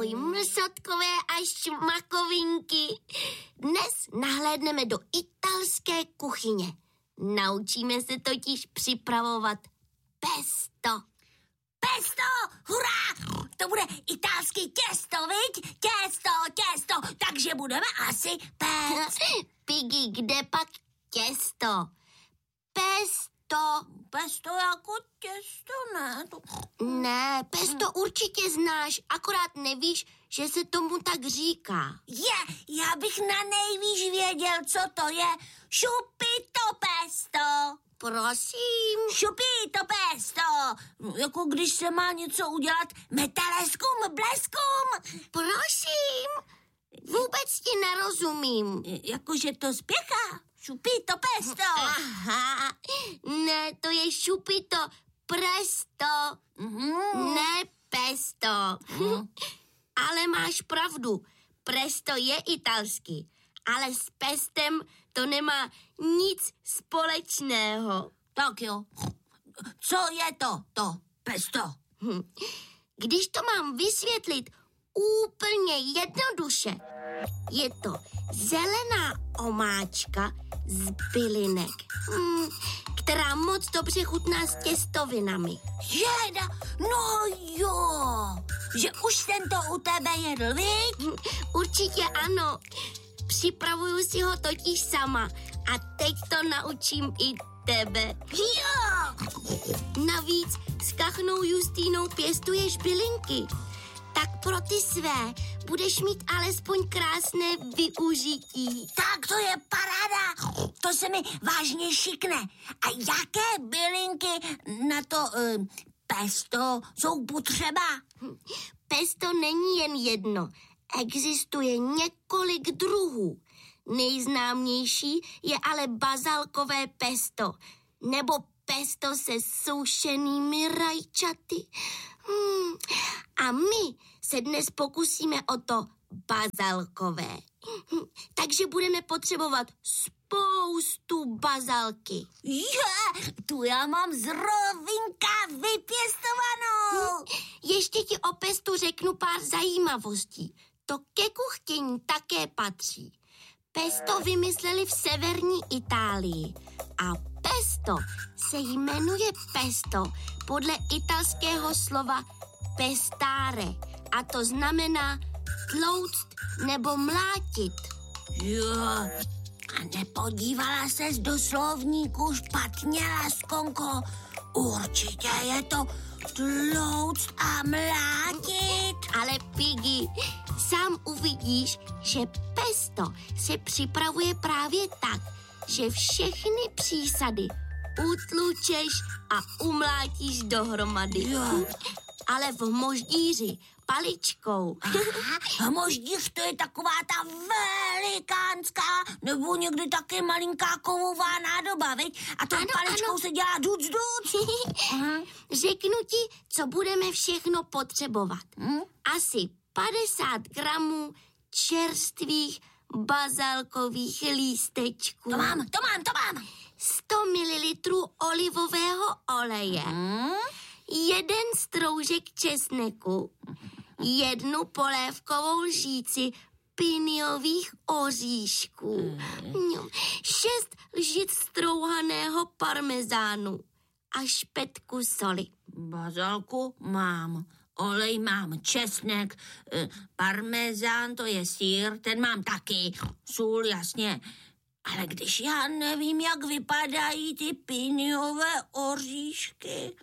ahoj mrsotkové a šmakovinky. Dnes nahlédneme do italské kuchyně. Naučíme se totiž připravovat pesto. Pesto, hurá! To bude italský těsto, viď? Těsto, takže budeme asi péct. Piggy, kde pak těsto? Pesto. Pesto jako těsto, ne? Ne, pesto určitě znáš, akorát nevíš, že se tomu tak říká. Já bych na nejvíc věděl, co to je. Šupito pesto. Prosím. Šupito pesto. Jako když se má něco udělat metaleskum, bleskum. Prosím. Vůbec ti nerozumím. Jakože to spěchá. Šupito pesto. Aha, ne, to je šupito presto, ne pesto. Ale máš pravdu, presto je italský, ale s pestem to nemá nic společného. Tak jo, co je to pesto? Když to mám vysvětlit úplně jednoduše, je to zelená omáčka z bylinek, která moc dobře chutná s těstovinami. Jeda, no jo, že už jsem to u tebe jedl, viď? Určitě ano, připravuju si ho totiž sama a teď to naučím i tebe. Jo! Navíc s kachnou Justínou pěstuješ bylinky. Tak pro ty své budeš mít alespoň krásné využití. Tak to je paráda, to se mi vážně šikne. A jaké bylinky na to pesto jsou potřeba? Pesto není jen jedno, existuje několik druhů. Nejznámější je ale bazalkové pesto, nebo pesto se sušenými rajčaty. A my se dnes pokusíme o to bazalkové. Takže budeme potřebovat spoustu bazalky. Tu já mám z rovinka vypěstovanou. Ještě ti o pestu řeknu pár zajímavostí. To ke kuchtění také patří. Pesto vymysleli v severní Itálii a pesto se jmenuje pesto podle italského slova pestare a to znamená tlouct nebo mlátit. Jo, a nepodívala ses do slovníku špatně, Laskonko. Určitě je to tlouct a mlátit. Ale Piggy, sám uvidíš, že pesto se připravuje právě tak, že všechny přísady utlučeš a umlátíš dohromady. Jo. Ale v moždíři, paličkou. A moždíř to je taková ta velikánská, nebo někdy také malinká kovová nádoba, viď? A tou paličkou se dělá duc. Řeknu ti, co budeme všechno potřebovat. Asi 50 gramů čerstvých bazalkových lístečků. To mám. 100 mililitrů olivového oleje. 1 stroužek česneku. 1 polévkovou lžíci piniových oříšků. 6 lžic strouhaného parmezánu a špetku soli. Bazalku mám, olej mám, česnek, parmezán, to je sýr, ten mám taky, sůl, jasně. Ale když já nevím, jak vypadají ty piniové oříšky.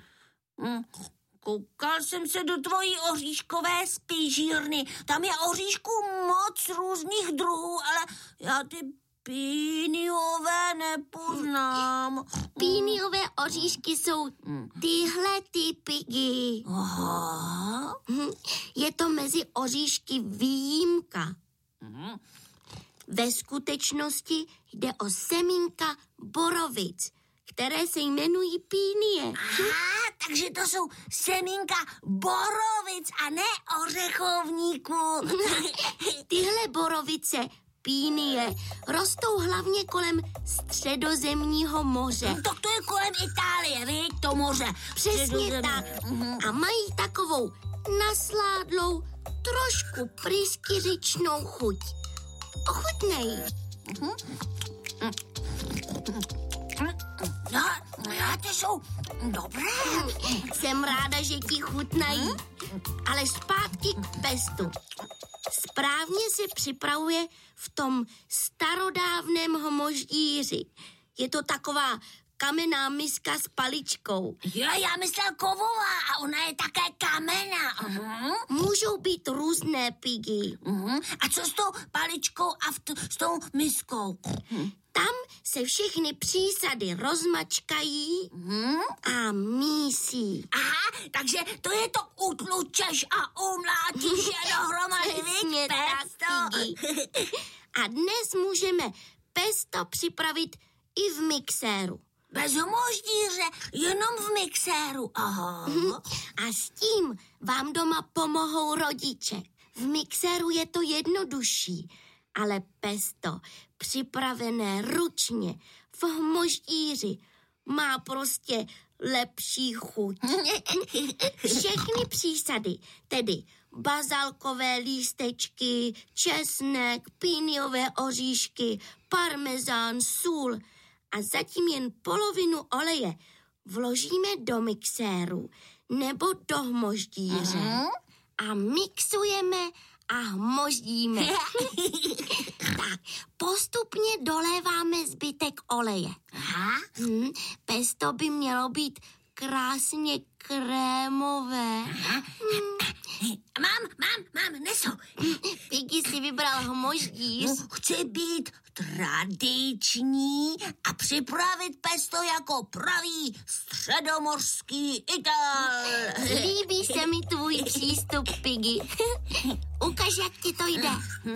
Koukal jsem se do tvojí oříškové spížírny. Tam je oříšků moc různých druhů, ale já ty píniové nepoznám. Píniové oříšky jsou tyhle Piggy. Aha. Je to mezi oříšky výjimka. Ve skutečnosti jde o semínka borovic, které se jmenují pínie. Aha, takže to jsou semínka borovic a ne ořechovníků. Tyhle borovice, pínie, rostou hlavně kolem Středozemního moře. Tak to je kolem Itálie, viď, to moře. Přesně tak. A mají takovou nasládlou trošku pryskyřičnou chuť. Ochutnej. No, ty jsou dobré. Jsem ráda, že ti chutnají. Ale zpátky k pestu. Správně se připravuje v tom starodávném hmoždíři. Je to taková kamenná miska s paličkou. Jo, já myslel kovová a ona je také kamenná. Můžou být různé, Piggy. A co s tou paličkou a s tou miskou? Tam se všechny přísady rozmačkají a mísí. Aha, takže to je to utlučeš a umlátíš je dohromady, Přesně víš, tak, pesto. Piggy. A dnes můžeme pesto připravit i v mixéru. Bez hmoždíře, jenom v mixéru. Aha. A s tím vám doma pomohou rodiče. V mixéru je to jednodušší, ale pesto připravené ručně v hmoždíři má prostě lepší chuť. Všechny přísady, tedy bazalkové lístečky, česnek, píniové oříšky, parmezán, sůl a zatím jen polovinu oleje vložíme do mixéru nebo do hmoždíře a mixujeme a hmoždíme. Tak, postupně doléváme zbytek oleje. Pesto by mělo být krásně krémové. Mám, nesu. Piggy si vybral hmoždíř. Chci být tradiční a připravit pesto jako pravý středomořský Ital. Líbí se mi tvůj přístup, Piggy. Ukaž, jak ti to jde.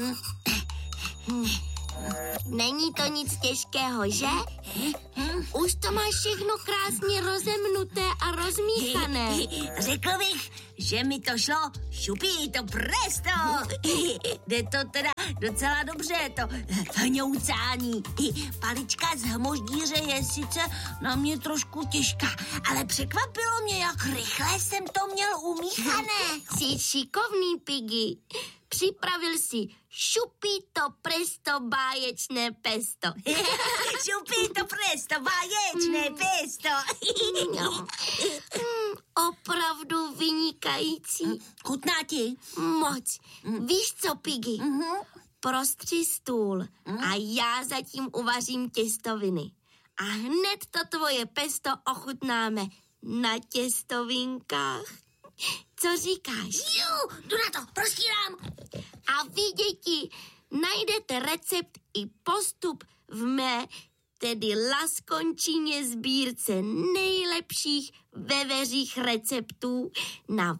Není to nic těžkého, že? Už to máš všechno krásně rozemnuté a rozmíchané. Řekl bych, že mi to šlo šupí, to presto. Jde to teda docela dobře, to hňoucání. Palička z hmoždíře je sice na mě trošku těžká, ale překvapilo mě, jak rychle jsem to měl umíchané. Jsi šikovný, Piggy. Připravil si šupí to presto báječné pesto. Šupí to presto, báječné pesto. No. Opravdu vynikající. Chutná ti? Moc. Víš co, Piggy? Prostři stůl a já zatím uvařím těstoviny. A hned to tvoje pesto ochutnáme na těstovinkách. Co říkáš? Jo, jdu na to, prostírám. A vy, děti, najdete recept i postup v mé, tedy Laskončině sbírce nejlepších veveřích receptů na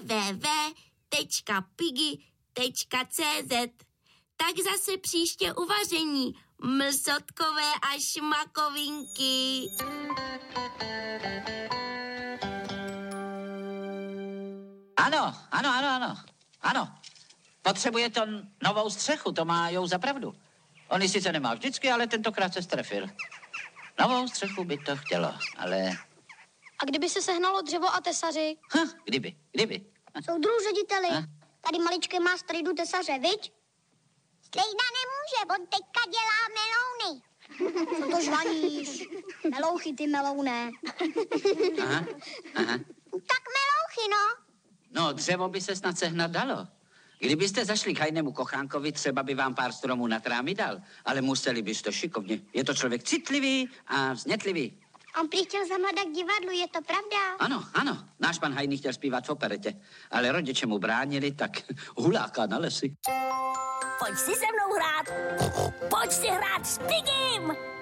www.piggy.cz. Tak zase příště uvaření, mlsotkové a šmakovinky. Ano. Potřebuje to novou střechu, to má Jou za pravdu. On ji sice nemá vždycky, ale tentokrát se strefil. Novou střechu by to chtělo, ale... A kdyby se sehnalo dřevo a tesaři? Kdyby. Soudruhu řediteli, tady maličké má strejdu tesaře, viď? Strejda nemůže, on teďka dělá melouny. Co to žvaníš? Melouchy, ty melouné. Aha. Tak melouchy, no. No, dřevo by se snad sehnat dalo. Kdybyste zašli k hajnému kochánkovi, třeba by vám pár stromů na trámy dal, ale museli byste šikovně. Je to člověk citlivý a vznětlivý. On prý chtěl zamladat k divadlu, je to pravda? Ano. Náš pan Hajný chtěl zpívat v operetě, ale rodiče mu bránili, tak huláká na lesy. Pojď si se mnou hrát. Pojď si hrát s Piggym.